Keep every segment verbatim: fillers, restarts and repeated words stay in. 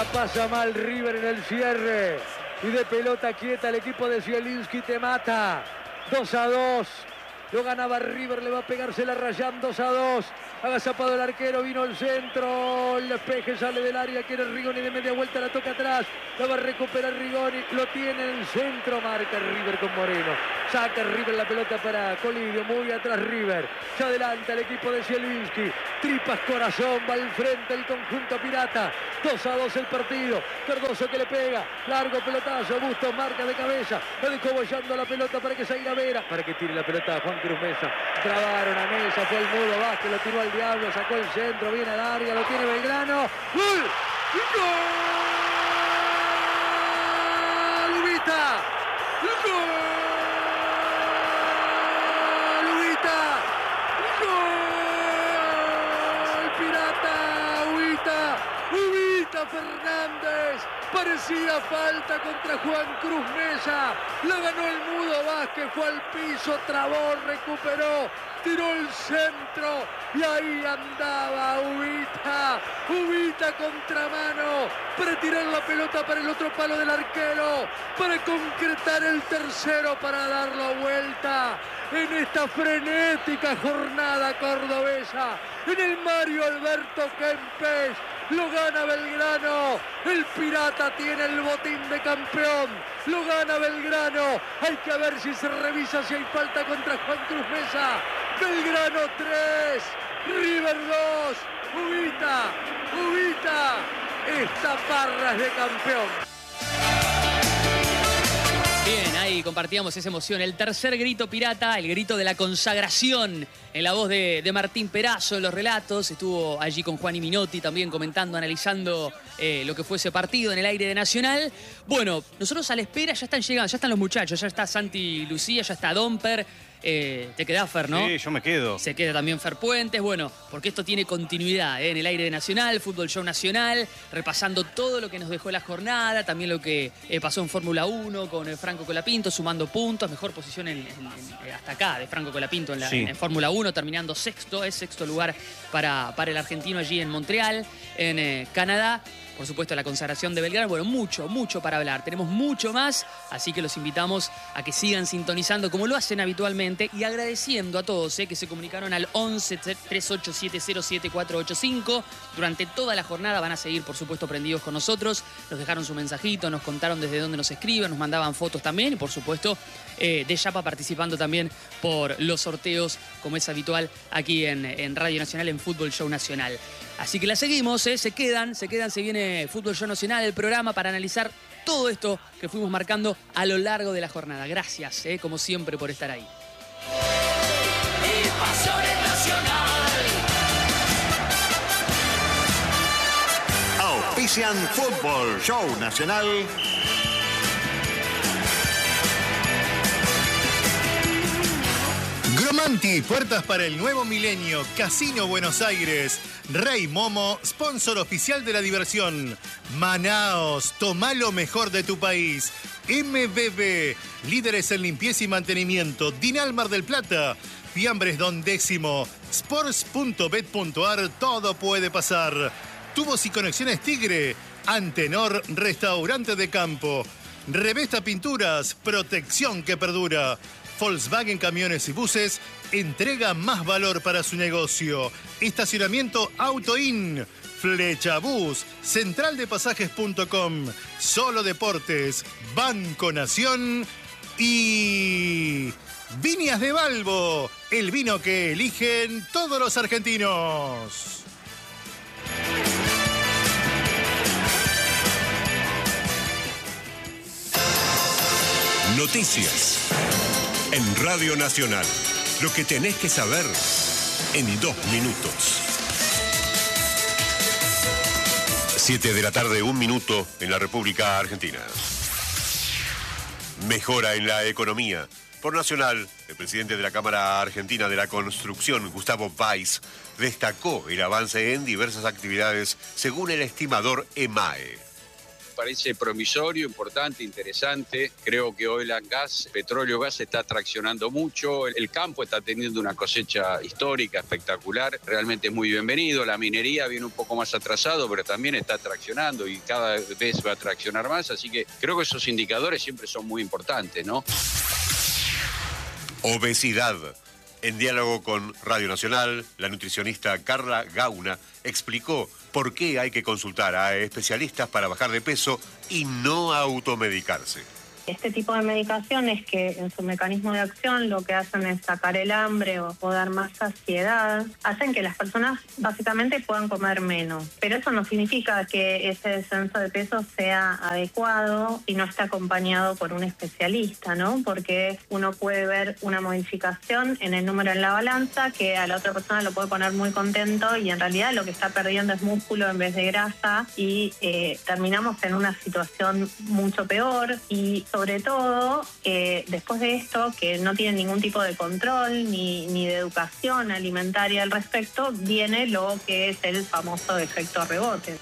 pasa mal River en el cierre. Y de pelota quieta el equipo de Zielinski te mata. dos a dos. Lo ganaba River, le va a pegarse la Rayán, dos a dos. Agazapado el arquero, vino el centro. El despeje sale del área, quiere Rigoni de media vuelta, la toca atrás. La va a recuperar Rigoni, lo tiene en el centro, marca River con Moreno. Saca River la pelota para Colidio, muy atrás River. Se adelanta el equipo de Zielinski. Tripas corazón, va al frente el conjunto pirata. dos a dos el partido. Cardoso que le pega, largo pelotazo, Bustos marca de cabeza. Lo dejó bollando la pelota para que salga Vera, para que tire la pelota a Juan Cruz Mesa. Trabaron a Mesa, fue el Mudo Vázquez, lo tiró al diablo, sacó el centro, viene al área, lo tiene Belgrano. ¡Gol! ¡Gol! ¡Ubita! ¡Gol! ¡Ubita! ¡Gol! ¡Pirata! ¡Ubita! ¡Ubita Fernández! Parecía falta contra Juan Cruz Mesa. La ganó el Mudo Vázquez, fue al piso, trabó, recuperó, tiró el centro y ahí andaba Ubita. Ubita contramano para tirar la pelota para el otro palo del arquero, para concretar el tercero, para dar la vuelta en esta frenética jornada cordobesa. En el Mario Alberto Kempes. Lo gana Belgrano, el Pirata tiene el botín de campeón, lo gana Belgrano, hay que ver si se revisa si hay falta contra Juan Cruz Mesa. Belgrano tres, River dos, Ubita, Ubita, esta barra es de campeón. Bien, ahí compartíamos esa emoción. El tercer grito pirata, el grito de la consagración, en la voz de, de Martín Perazo en los relatos. Estuvo allí con Juan y Minotti también comentando, analizando eh, lo que fue ese partido en el aire de Nacional. Bueno, nosotros a la espera, ya están llegando, ya están los muchachos, ya está Santi Lucía, ya está Domper. Eh, te quedás, Fer, ¿no? Sí, yo me quedo. Se queda también Fer Puentes, bueno, porque esto tiene continuidad ¿eh? en el aire de Nacional, Fútbol Show Nacional, repasando todo lo que nos dejó la jornada, también lo que eh, pasó en Fórmula uno con eh, Franco Colapinto, sumando puntos, mejor posición en, en, en, hasta acá de Franco Colapinto en, la, sí. en, en Fórmula uno, terminando sexto, es sexto lugar para, para el argentino allí en Montreal, en eh, Canadá. Por supuesto, la consagración de Belgrano. Bueno, mucho, mucho para hablar. Tenemos mucho más, así que los invitamos a que sigan sintonizando como lo hacen habitualmente y agradeciendo a todos eh, que se comunicaron al once, tres ocho siete cero, siete cuatro ocho cinco. Durante toda la jornada van a seguir, por supuesto, prendidos con nosotros. Nos dejaron su mensajito, nos contaron desde dónde nos escriben, nos mandaban fotos también y, por supuesto, eh, de Yapa participando también por los sorteos, como es habitual aquí en, en Radio Nacional, en Fútbol Show Nacional. Así que la seguimos, ¿eh? se quedan, se quedan, se viene Fútbol Show Nacional, el programa para analizar todo esto que fuimos marcando a lo largo de la jornada. Gracias, ¿eh? como siempre, por estar ahí. Auspician Fútbol Show Nacional. Gromanti, puertas para el nuevo milenio. Casino Buenos Aires. Rey Momo, sponsor oficial de la diversión. Manaos, toma lo mejor de tu país. M B B, líderes en limpieza y mantenimiento. Dinal Mar del Plata. Fiambres Don Décimo. Sports punto bet punto ar, todo puede pasar. Tubos y conexiones Tigre. Antenor, restaurante de campo. Revesta Pinturas, protección que perdura. Volkswagen Camiones y Buses entrega más valor para su negocio. Estacionamiento AutoIn, Flechabús, central de pasajes punto com, Solo Deportes, Banco Nación y Viñas de Balbo, el vino que eligen todos los argentinos. Noticias en Radio Nacional. Lo que tenés que saber en dos minutos. Siete de la tarde, un minuto en la República Argentina. Mejora en la economía. Por Nacional, el presidente de la Cámara Argentina de la Construcción, Gustavo Weiss, destacó el avance en diversas actividades según el estimador EMAE. parece promisorio, importante, interesante. Creo que Oil and Gas, petróleo gas, está traccionando mucho. El campo está teniendo una cosecha histórica, espectacular. Realmente es muy bienvenido. La minería viene un poco más atrasado, pero también está traccionando y cada vez va a traccionar más. Así que creo que esos indicadores siempre son muy importantes, ¿no? Obesidad. En diálogo con Radio Nacional, la nutricionista Carla Gauna explicó por qué hay que consultar a especialistas para bajar de peso y no automedicarse. Este tipo de medicaciones que en su mecanismo de acción lo que hacen es sacar el hambre o, o dar más saciedad, hacen que las personas básicamente puedan comer menos. Pero eso no significa que ese descenso de peso sea adecuado y no esté acompañado por un especialista, ¿no? Porque uno puede ver una modificación en el número en la balanza que a la otra persona lo puede poner muy contento y en realidad lo que está perdiendo es músculo en vez de grasa y eh, terminamos en una situación mucho peor y sobre todo, eh, después de esto, que no tienen ningún tipo de control ni, ni de educación alimentaria al respecto, viene lo que es el famoso efecto rebote.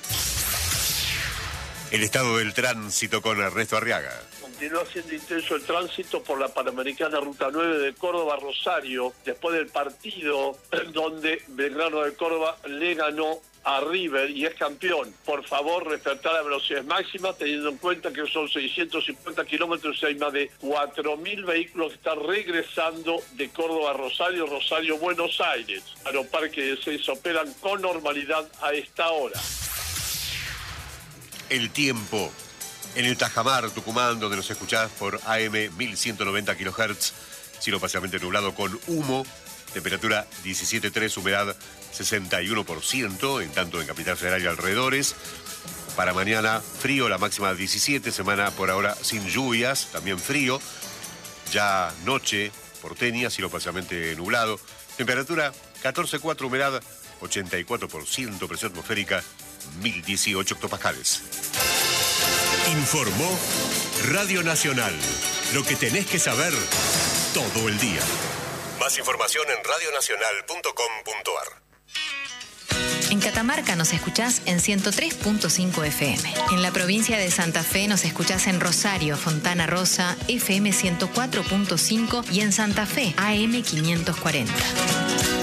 El estado del tránsito con Ernesto Arriaga. Continúa siendo intenso el tránsito por la Panamericana Ruta nueve de Córdoba a Rosario, después del partido donde Belgrano de Córdoba le ganó a River y es campeón. Por favor, respetar las velocidades máximas, teniendo en cuenta que son seiscientos cincuenta kilómetros y hay más de cuatro mil vehículos que están regresando de Córdoba a Rosario, Rosario, Buenos Aires. Aeroparque de Ezeiza operan con normalidad a esta hora. El tiempo. En el Tajamar, Tucumán, donde nos escuchás por A M mil ciento noventa kilohertz, cielo parcialmente nublado con humo, temperatura diecisiete punto tres, humedad sesenta y uno por ciento, en tanto en Capital Federal y alrededores. Para mañana, frío, la máxima diecisiete, semana por ahora sin lluvias, también frío. Ya noche, porteña, cielo parcialmente nublado. Temperatura catorce punto cuatro, humedad ochenta y cuatro por ciento, presión atmosférica mil dieciocho hectopascales. Informó Radio Nacional. Lo que tenés que saber todo el día. Más información en radio nacional punto com punto a r. En Catamarca nos escuchás en ciento tres punto cinco F M. En la provincia de Santa Fe nos escuchás en Rosario, Fontana Rosa, F M ciento cuatro punto cinco y en Santa Fe, A M quinientos cuarenta.